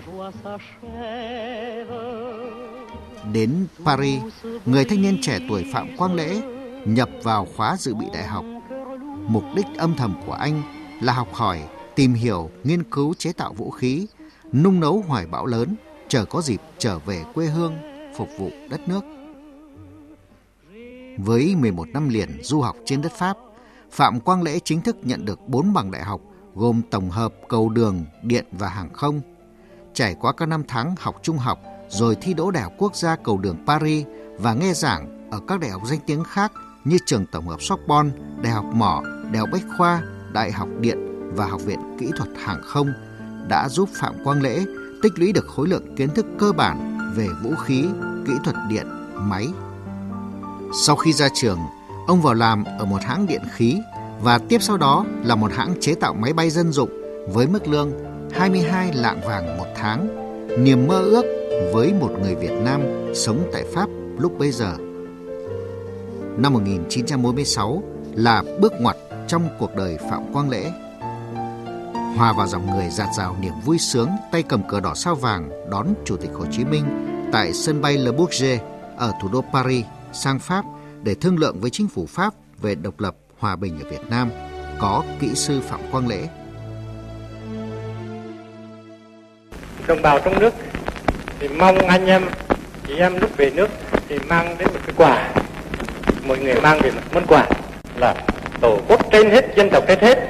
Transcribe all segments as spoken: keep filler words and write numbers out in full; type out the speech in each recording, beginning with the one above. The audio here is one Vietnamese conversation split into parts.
Đến Paris, người thanh niên trẻ tuổi Phạm Quang Lễ nhập vào khóa dự bị đại học. Mục đích âm thầm của anh là học hỏi, tìm hiểu, nghiên cứu chế tạo vũ khí, nung nấu hoài bão lớn, chờ có dịp trở về quê hương, phục vụ đất nước. Với mười một năm liền du học trên đất Pháp, Phạm Quang Lễ chính thức nhận được bốn bằng đại học gồm tổng hợp, cầu đường, điện và hàng không. Trải qua các năm tháng học trung học, rồi thi đỗ Đại học Quốc gia Cầu Đường Paris và nghe giảng ở các đại học danh tiếng khác như trường tổng hợp Sorbonne, Đại học Mỏ, Đại học Bách khoa, Đại học Điện và Học viện Kỹ thuật Hàng không đã giúp Phạm Quang Lễ tích lũy được khối lượng kiến thức cơ bản về vũ khí, kỹ thuật điện, máy. Sau khi ra trường, ông vào làm ở một hãng điện khí và tiếp sau đó là một hãng chế tạo máy bay dân dụng với mức lương hai mươi hai lạng vàng một tháng, niềm mơ ước với một người Việt Nam sống tại Pháp lúc bấy giờ. Năm một nghìn chín trăm bốn mươi sáu là bước ngoặt trong cuộc đời Phạm Quang Lễ. Hòa vào dòng người dạt dào niềm vui sướng, tay cầm cờ đỏ sao vàng đón Chủ tịch Hồ Chí Minh tại sân bay Le Bourget ở thủ đô Paris sang Pháp để thương lượng với chính phủ Pháp về độc lập, hòa bình ở Việt Nam, có kỹ sư Phạm Quang Lễ. Đồng bào trong nước thì mong anh em, chị em lúc về nước thì mang đến một cái quà. Mọi người mang về một món quà là Tổ quốc trên hết, dân tộc trên hết.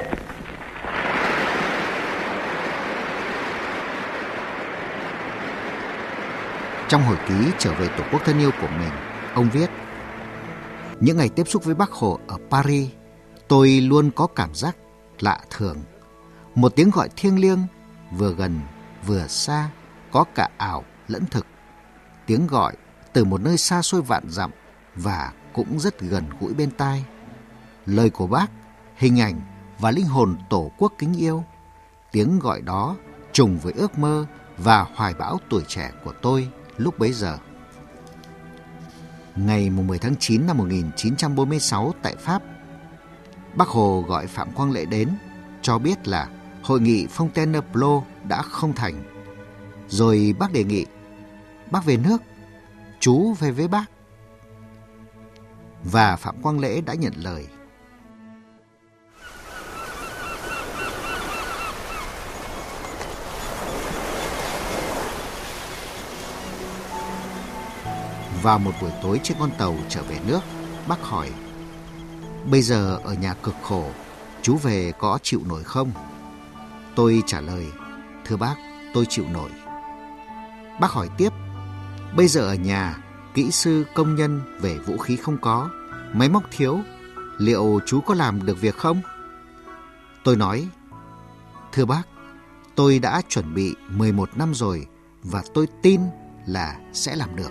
Trong hồi ký trở về Tổ quốc thân yêu của mình, ông viết: những ngày tiếp xúc với Bác Hồ ở Paris, tôi luôn có cảm giác lạ thường. Một tiếng gọi thiêng liêng, vừa gần vừa xa, có cả ảo lẫn thực. Tiếng gọi từ một nơi xa xôi vạn dặm và cũng rất gần gũi bên tai. Lời của Bác, hình ảnh và linh hồn Tổ quốc kính yêu. Tiếng gọi đó trùng với ước mơ và hoài bão tuổi trẻ của tôi lúc bấy giờ. Ngày mười tháng chín năm một nghìn chín trăm bốn mươi sáu tại Pháp, Bác Hồ gọi Phạm Quang Lễ đến, cho biết là hội nghị Fontainebleau đã không thành. Rồi Bác đề nghị: bác về nước, chú về với bác. Và Phạm Quang Lễ đã nhận lời. Vào một buổi tối trên con tàu trở về nước, bác hỏi: bây giờ ở nhà cực khổ, chú về có chịu nổi không? Tôi trả lời: thưa bác, tôi chịu nổi. Bác hỏi tiếp: bây giờ ở nhà, kỹ sư, công nhân về vũ khí không có, máy móc thiếu, liệu chú có làm được việc không? Tôi nói: thưa bác, tôi đã chuẩn bị mười một năm rồi và tôi tin là sẽ làm được.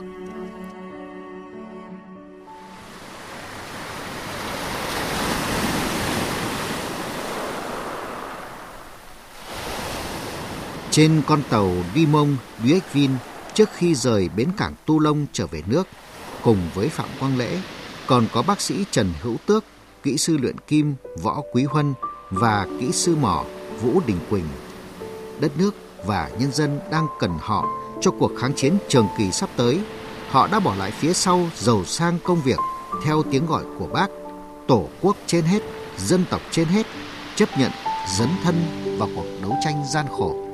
Trên con tàu Dimong Duecvin, trước khi rời bến cảng Tu Lông trở về nước, cùng với Phạm Quang Lễ, còn có bác sĩ Trần Hữu Tước, kỹ sư luyện kim Võ Quý Huân và kỹ sư mỏ Vũ Đình Quỳnh. Đất nước và nhân dân đang cần họ cho cuộc kháng chiến trường kỳ sắp tới. Họ đã bỏ lại phía sau giàu sang công việc theo tiếng gọi của bác: Tổ quốc trên hết, dân tộc trên hết, chấp nhận dấn thân vào cuộc đấu tranh gian khổ.